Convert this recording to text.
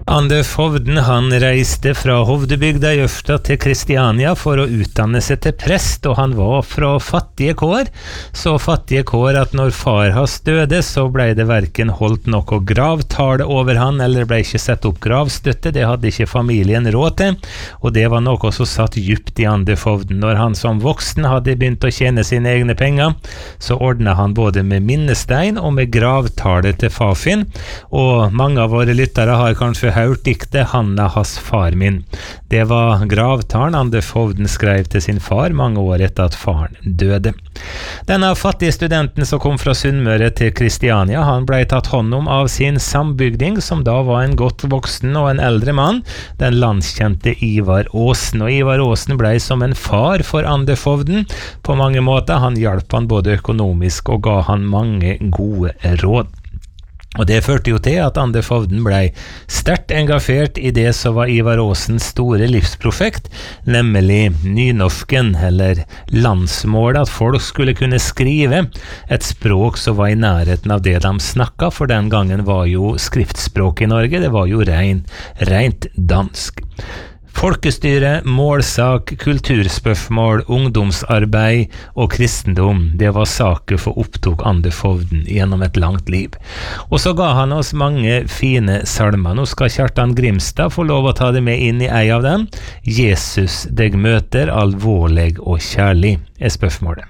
Ande Fovden han reiste fra Hovdebygda i Ørsta til Kristiania for å utdanne seg til prest, og han var fra fattige kår, så fattige kår at når far hans døde, så ble det hverken holdt noe gravtale over han, eller ble ikke sett opp gravstøtte, det hadde ikke familien råd til, og det var noe som satt djupt i Ande Fovden. Når han som voksen hadde begynt å tjene sine egne penger, så ordnet han både med minnestein og med gravtale til Fafin, og mange av våre lyttere har kanskje hørt diktet Hanna hans far min. Det var gravtalen Ande Fovden skrev til sin far mange år etter at faren døde. Denne fattige studenten som kom fra Sunnmøre til Kristiania, han ble tatt hånd om av sin sambygding, som da var en godt voksen og en eldre mann, den landskjente Ivar Aasen. Og Ivar Aasen ble som en far for Ande Fovden på mange måter. Han hjalp han både økonomisk og ga han mange gode råd. Og det førte jo til at Ande Fovden ble sterkt engasjert i det som var Ivar Aasens store livsprosjekt, nemlig nynorsken, eller landsmålet, at folk skulle kunne skrive et språk som var i nærheten av det de snakket, for den gangen var jo skriftspråk i Norge, det var jo rent dansk. Folkestyre, målsak, kulturspørsmål, ungdomsarbeid og kristendom, det var saker for opptok Ande Fovden gjennom et langt liv. Og så ga han oss mange fine salmer. Nå skal Kjartan Grimstad få lov å ta det med inn i ei av dem. Jesus deg møter alvorlig og kjærlig, er spørsmålet.